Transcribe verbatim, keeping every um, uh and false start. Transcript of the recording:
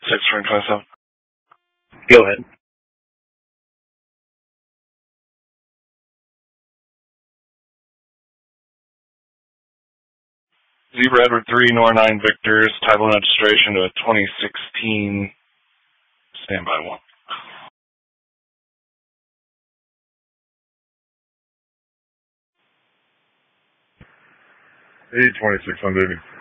six twenty twenty-seven. Go ahead. Zebra Edward three, Nor nine Victors, title and registration to a twenty sixteen standby one. eight twenty-six on Davy.